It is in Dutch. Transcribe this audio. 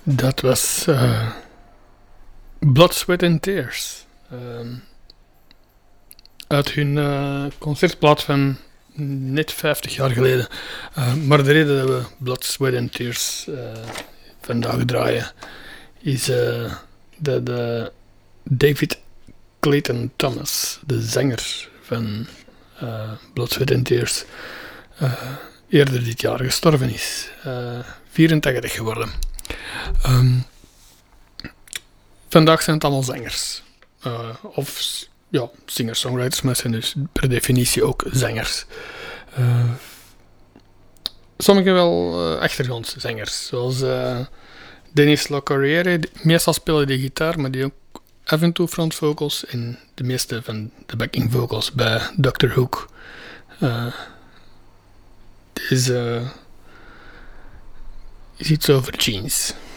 Dat was Blood, Sweat and Tears. Uit hun concertplaat van net 50 jaar geleden. Maar de reden dat we Blood, Sweat and Tears vandaag draaien is dat David Clayton Thomas, de zanger van Blood, Sweat and Tears, eerder dit jaar gestorven is. 84 geworden. Vandaag zijn het allemaal zangers. Singer-songwriters, maar zijn dus per definitie ook zangers. Sommigen wel achtergrondzangers, zoals Denis Lacarrière. Meestal spelen die gitaar, maar die ook af en toe front vocals en de meeste van de backing vocals bij Dr. Hook. Is iets over jeans.